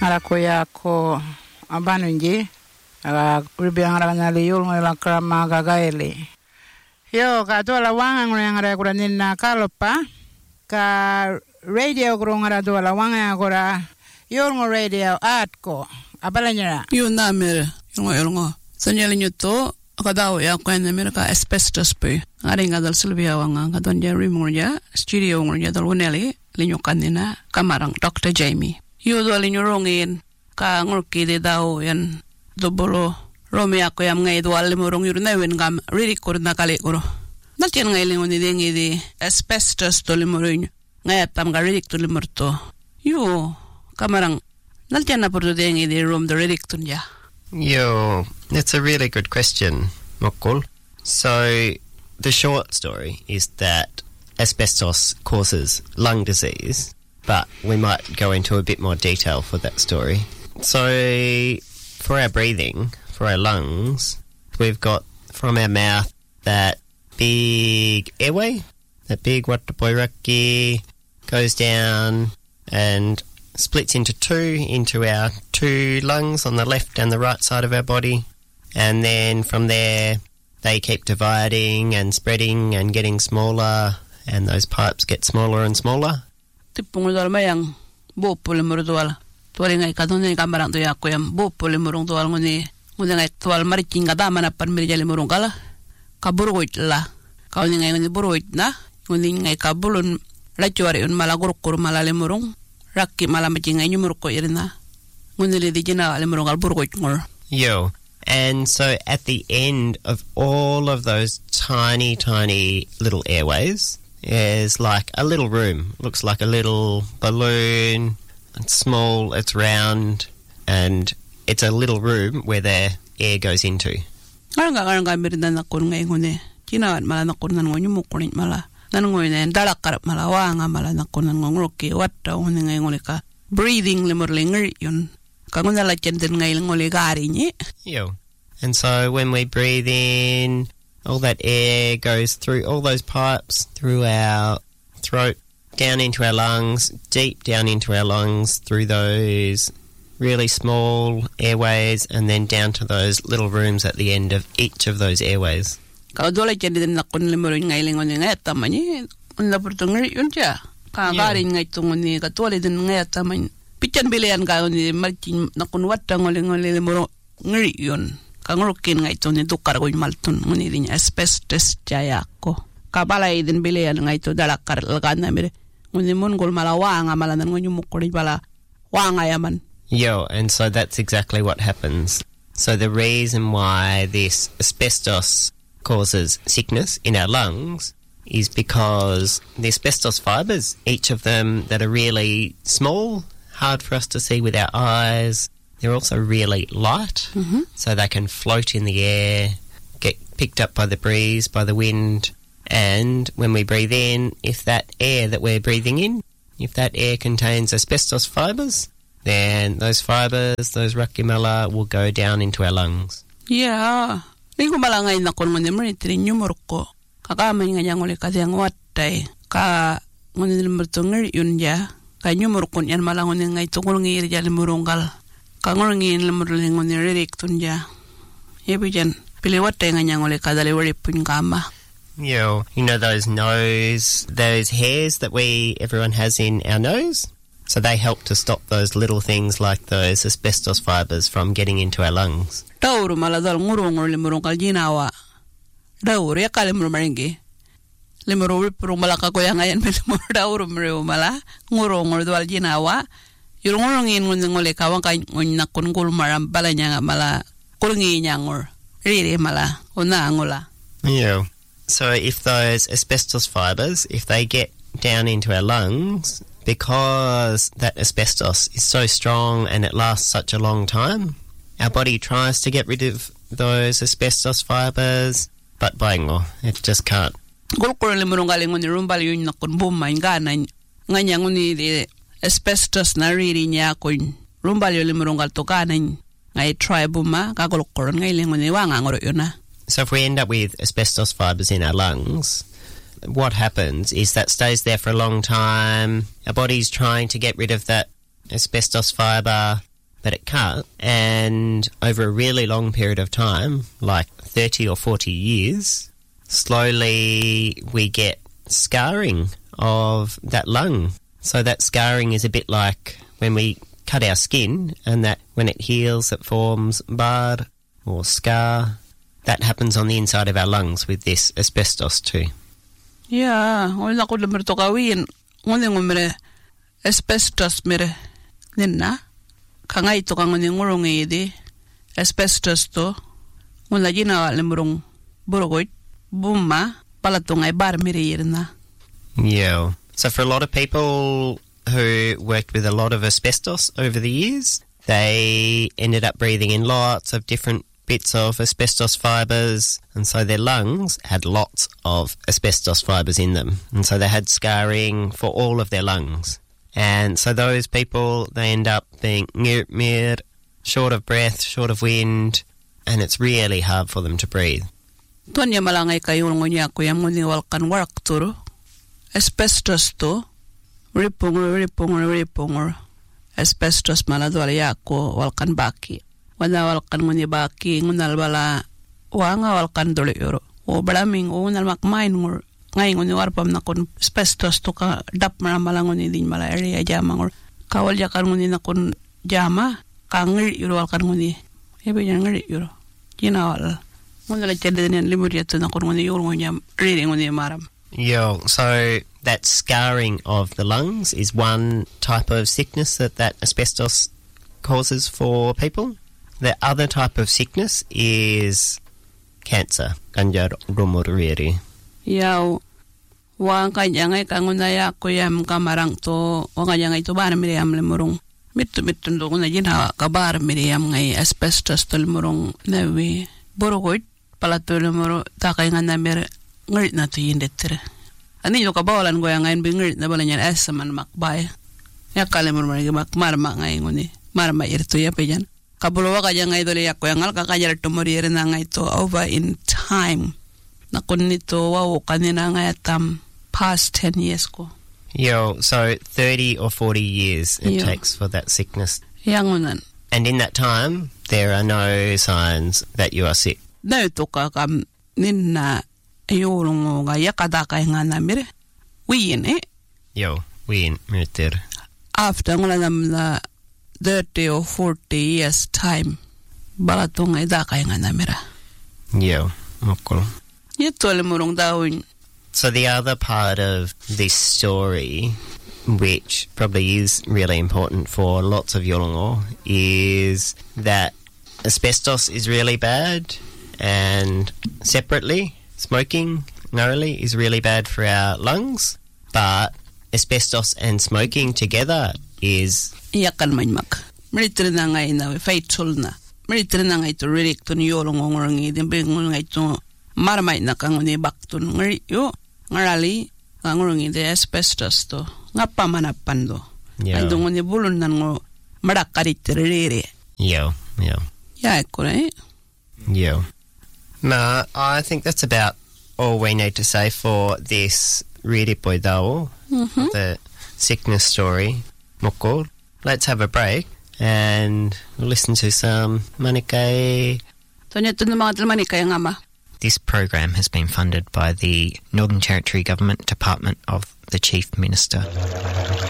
Alako yako abanunji ribiang rangali yul ngala krama gagaeli. Yo ka tola wanga ngara kura nina kalopa ka radio ngara tola wanga kura yul ngo radio atko abalanya. Yo na mer yulngo sanyali nyuto kadao ya kwa America asbestos pe ngaringa dal Sylvia wanga kadon ja rimurja studio ngurja dal woneli linyokanina kamarang Dr. Jamie. Yo do linyorongin ka ngurki de dao yan dobolo romi ako yam ngai do alimurong yurna wen gam really kurna kale koro nachen ngai lingoni dengi de asbestos to limurong ngai tam ga really to limurto yo kamarang nachen na porto dengi de rom the really tunja. Yo, that's a really good question, Mokul. So the short story is that asbestos causes lung disease, but we might go into a bit more detail for that story. So for our breathing, for our lungs, we've got from our mouth that big airway, that big watapoiraki goes down and splits into our two lungs on the left and the right side of our body. And then from there, they keep dividing and spreading and getting smaller, and those pipes get smaller and smaller. Tipungudal mayang bopul murdual. Tualingai kadone kamarang to yakoyam bopul murung tual nguni ngungai tual mariking kadama na parmirjali murung kala kaburuit la kauningai nguni buruit na nguningai kabulun lachuari un malagurukur malale murung rakki malamacingai nyumurko irina ngunili dijina ale murung alburuit ngor. Yo. And so at the end of all of those tiny, tiny little airways is like a little room. Looks like a little balloon. It's small, it's round, and it's a little room where the air goes into. Aranga mirina nakon ngai ngune. Kinawan mala nakon nan ngonyu mukunin mala. Nan ngoyne dalakarap mala wanga mala nakon nan ngoroki watta ngune ngai ngone ka. Breathing limurlinger yun. Kanguna la chenten ngai ngole gari ni. Yo. And so when we breathe in, all that air goes through all those pipes, through our throat, down into our lungs, deep down into our lungs, through those really small airways, and then down to those little rooms at the end of each of those airways. Kalau dole chenten nakon limur ngai ngone ngai tamani, unla portongri yunja. Ka gari ngai tungoni ka tole den ngai tamani. Pican bilian ka ni marcin nakon watta ngole limur ngri yun. Kangurukin ngai to ni tukar ko maltun nguni dinya asbestos jaya ko kabalay din bilian ngai to dalakar lagan na mere nguni mon gol mala wanga mala nan ngoni mukuri bala wanga yaman. Yo, and so that's exactly what happens. So the reason why this asbestos causes sickness in our lungs is because the asbestos fibers, each of them that are really small, hard for us to see with our eyes, they're also really light, so they can float in the air, get picked up by the breeze, by the wind, and when we breathe in, if that air that we're breathing in, if that air contains asbestos fibres, then those fibres, those rakimala, will go down into our lungs. Yeah. Ligo malangay na kon ngone mritri nyumurko. Kakaman nga nyangole kadyang wattay. Ka ngone mrtongir yunja. Ka nyumurko yan malangon ngay tungulngir jali murunggal. Kangorngin lemurling on the redik tunja. Yebijan, Billy what thing and young Olecadale were pungama. Yo, you know those hairs that everyone has in our nose? So they help to stop those little things like those asbestos fibers from getting into our lungs. Tauru maladal ngurung or limurungal jinawa. Daur yakalim rumaringi. Limuru malaka ko yang ayan melimur daur mala ngurung or dual jinawa. Yung ngurungin ngole kawang kay nakon kulmaram bala nya mala kulngi nyangor riri mala una angula. Yeah. So if those asbestos fibers, if they get down into our lungs, because that asbestos is so strong and it lasts such a long time, our body tries to get rid of those asbestos fibers, but baingo, it just can't. Gulkul limurungaling on the rumbal yun nakon buma ingana nganyanguni de asbestos na riri niya kun rumbal yung limurungal to kanan ngay try buma kagulukor ngay lingon ni wang angoro yun na. So if we end up with asbestos fibers in our lungs, what happens is that stays there for a long time. Our body's trying to get rid of that asbestos fiber, that it can't. And over a really long period of time, like 30 or 40 years, slowly we get scarring of that lung. So that scarring is a bit like when we cut our skin, and that when it heals it forms bar or scar. That happens on the inside of our lungs with this asbestos too. Yeah, wala ko lumir to kawin. Ngunit ngumire asbestos mire ninna. Kangay to kang ngunit ngurong idi asbestos to. Ngula ginawa limurong burugoy buma palatong ay bar mire yirna. Yeah. So for a lot of people who worked with a lot of asbestos over the years, they ended up breathing in lots of different bits of asbestos fibres, and so their lungs had lots of asbestos fibres in them, and so they had scarring for all of their lungs. And so those people, they end up being short of breath, short of wind, and it's really hard for them to breathe. Tonya malangay kayo ngunya ko yung ngunit walkan work turo. Asbestos to ripong asbestos maladwala yako walkan baki. Wala walkan ngunit baki ngunal bala wanga walkan dole euro. O balaming o ngunal makmain ngur ngay ngunit warpam na kun asbestos to ka dap maramala ngunit din mala area jama ngur kawal yakan ngunit na kun jama ka ngir euro walkan ngunit ebe yan ngir euro ginawal ngunal chede din limuriya to na kun ngunit euro ngunyam reading ngunit maram. Yeah, so that scarring of the lungs is one type of sickness that asbestos causes for people. The other type of sickness is cancer, kanjar rumuriri. Yaw, wang kanyangay kangunaya kuyam kamarang to, o kanyangay to bar miriam limurong. Mittundo ko na ginawa ka bar miriam ngay asbestos to limurong nawi. Burukot, palato limuro, takay nga namir, ngarit na to yindetre. Ani yung kabawalan ko yung ngayon bingirit na bala niyan asa man makbay. Yakalimur mo naging marma ngayon nguni. Marma irto yape dyan. Kabuluwa ka dyan ngayon dole yak ko yung ngal kakayar tumuririn na ngayon to over in time. Nakun nito wow kanina ngayon past 10 years ko. Yeah, so 30 or 40 years it takes for that sickness. Yangunan. And in that time, there are no signs that you are sick. Na ito ka kam nina ayulong nga yakadakay nga namire. Wiin Yo, wiin mirtir. After nga na 30 or 40 years time, balatong nga idakay nga namira. Yo, mokol. Ito alimurong dawin. So the other part of this story, which probably is really important for lots of Yolngu, is that asbestos is really bad, and separately, smoking, narrowly, is really bad for our lungs, but asbestos and smoking together is... Iyakan manmak. Military na nga ina, fatal na. Military na nga ito ririk to ni Yolngu ngorangi, dimbing nga ito maramay na kang ni baktun ngari yo ngarali ngurungi de asbestos to nga pamanapan do ando ngoni bulun nan ngo marakari terere yo ya kore yo. No, I think that's about all we need to say for this Riripoi Dao, the sickness story. Mokol, let's have a break and listen to some Manikai. Tonya to mga Manikai ngama. This program has been funded by the Northern Territory Government Department of the Chief Minister.